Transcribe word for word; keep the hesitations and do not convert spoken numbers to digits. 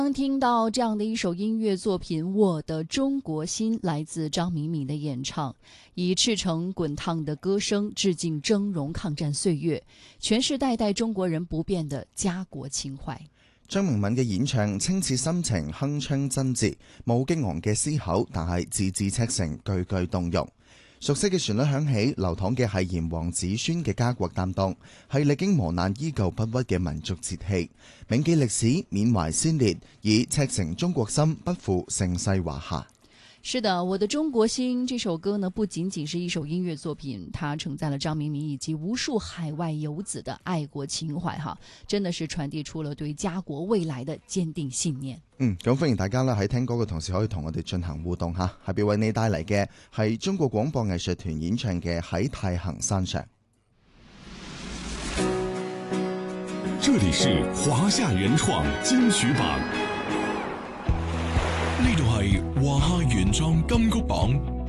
当听到这样的一首音乐作品《我的中国心》，来自张敏敏的演唱，以赤诚滚烫的歌声致敬峥嵘抗戰歲月，詮釋代代中國人不變的家國情懷。 張明敏嘅演唱清澈深情，鏗鏘真摯，冇激昂嘅嘶吼，但係字字赤誠，句句動容。熟悉嘅旋律響起，流淌嘅係炎黃子孫嘅家國擔當，係歷經磨難依舊不屈嘅民族節氣。銘記歷史，緬懷先烈，以赤誠中國心，不負盛世華夏。 是的，我的中國心這首歌呢，不僅僅是一首音樂作品，它承載了張明敏以及無數海外游子的愛國情懷哈，真的是傳遞出了對家國未來的堅定信念。 嗯，咁歡迎大家啦，喺聽歌嘅同時可以同我哋進行互動吓，下邊為你帶嚟嘅係中國廣播藝術團演唱嘅《喺太行山上》。 這裡是華夏原創金曲榜。呢度係華夏原創金曲榜。